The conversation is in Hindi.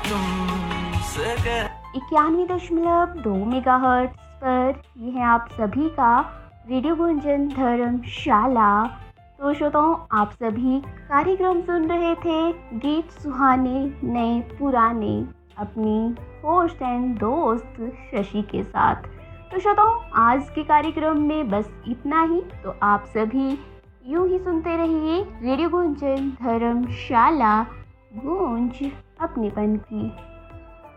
तुमसे कह 91.2 मेगाहर्ट्ज पर ये है आप सभी का रेडियो गुंजन धर्मशाला। तो श्रोताओं, आप सभी कार्यक्रम सुन रहे थे गीत सुहाने नए पुराने अपनी होस्ट एंड दोस्त शशि के साथ। तो श्रोताओं, आज के कार्यक्रम में बस इतना ही। तो आप सभी यूं ही सुनते रहिए रेडियो गुंजन धर्मशाला, गूंज अपनेपन की।